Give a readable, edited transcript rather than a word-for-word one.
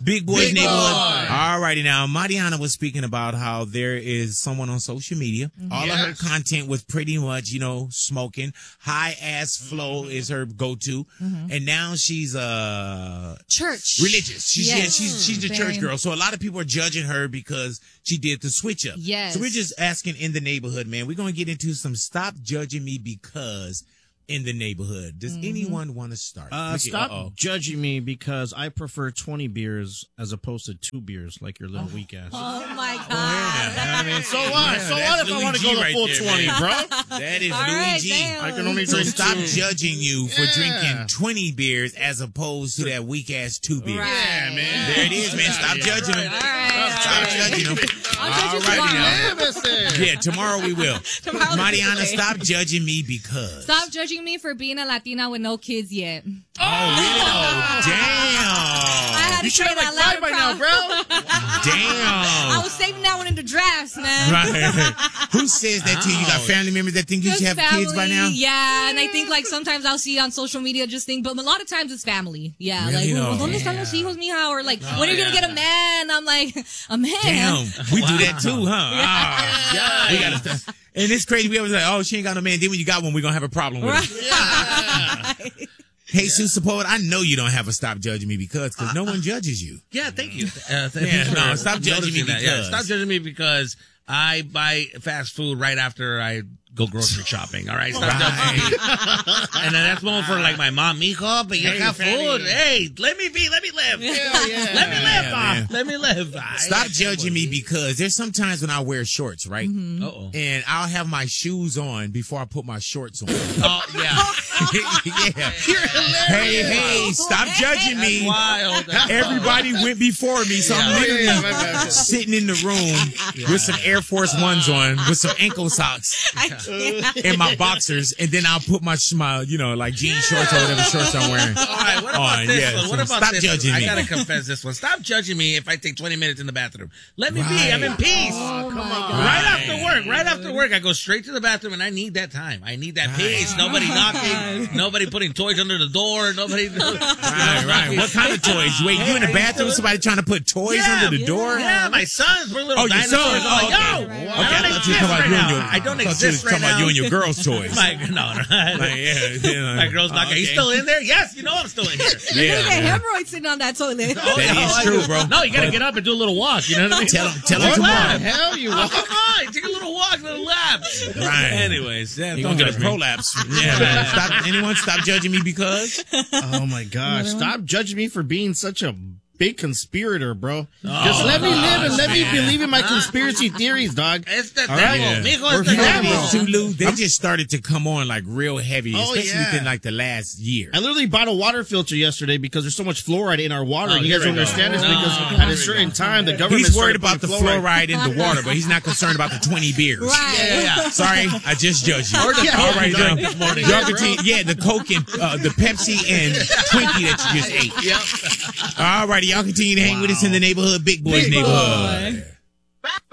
Big Boys Neighborhood. All righty now. Mariana was speaking about how there is someone on social media. All of her content was pretty much, smoking. High ass flow is her go-to. And now she's church. Religious. She's the church girl. So a lot of people are judging her because she did the switch up. Yes. So we're just asking in the neighborhood, man. We're going to get into some stop judging me because in the neighborhood. Does anyone want to start? Stop judging me because I prefer 20 beers as opposed to 2 beers like your little weak ass. Oh my God. I mean, so what? So what if I want to go to full 20, bro? That is Louis G. Damn. I can only drink stop 2. judging you for drinking 20 beers as opposed to that weak ass 2 beers. Right. Yeah, man. There it is, man. Stop judging them. All right. Stop judging them. I'll judge you tomorrow. Yeah, tomorrow we will. Tomorrow's Mariana, the day. stop judging me because. Stop judging me for being a Latina with no kids yet. Oh, really? Oh, damn. I had to You should trade have that like 5 by letter now, bro. I Damn. was saving that one in the drafts, man. Right. Who says that to you? You got family members that think you should have kids by now? Yeah, and I think like sometimes I'll see on social media but a lot of times it's family. Yeah, Really? like, ¿dónde están los hijos, mija? Or like, when are you going to get a man? I'm like, a man? Damn. We do that too, huh? We gotta and it's crazy. We always like, oh, she ain't got no man. Then when you got one, we're going to have a problem with it. Hey, Sue Support, I know you don't have a stop judging me because no one judges you. Yeah, thank you. Stop judging me because. Yeah, stop judging me because I buy fast food right after I go grocery shopping. All right, stop judging me. And then that's more for like my mom, mijo, but you got food. Hey, let me live. Let me live, Ma. Let me live. Stop judging me because there's sometimes when I wear shorts, right? Uh-oh. And I'll have my shoes on before I put my shorts on. Oh, yeah. Yeah. You're hilarious. Hey, stop judging me. Wild. Everybody went before me, so I'm literally sitting in the room with some Air Force Ones on, with some ankle socks and my boxers, and then I'll put my like jean shorts or whatever shorts I'm wearing. All right, what about this one? What about stop this judging one? me. I gotta confess this one. Stop judging me if I take 20 minutes in the bathroom. Let me be. I'm in peace. Oh, my God. Right after work, I go straight to the bathroom, and I need that time. I need that peace. Nobody knocking. Nobody putting toys under the door. Nobody. Right. What kind of toys? Wait, you in the bathroom? Somebody trying to put toys under the door? Yeah, my sons. We're little your dinosaurs. sons. I'm like, Oh, yo, okay. I don't exist right now. I don't exist right talking now. about you and your girls' toys. No. My girl's knocking. He's still in there? Yes, you know I'm still in here. You're going to get hemorrhoids sitting on that toilet. That is true, bro. No, you gotta get up and do a little walk. You know what I mean? Tell him tomorrow. Hell, you Oh, come on. Take a little walk, little laps. Right. Anyways, You're going to get a prolapse. Yeah, man. Stop judging me because? Oh my gosh. Stop judging me for being such a big conspirator, bro. Just let me live and let me believe in my conspiracy theories, dog. It's the All devil. right? Mijo, it's the We're devil. human, bro. Tulu, they just started to come on like real heavy, especially within like the last year. I literally bought a water filter yesterday because there's so much fluoride in our water. and you guys here don't we go. understand this No, because at a certain time, the government He's worried started about the putting fluoride in the water, but he's not concerned about the 20 beers. Right. Yeah. Sorry, I just judged you. Or the All Coke right, you now. drank this morning. Y'all continue. Yeah, the Coke and the Pepsi and Twinkie that you just ate. Yep. All righty, y'all continue to hang with us in the neighborhood, Big Boys neighborhood.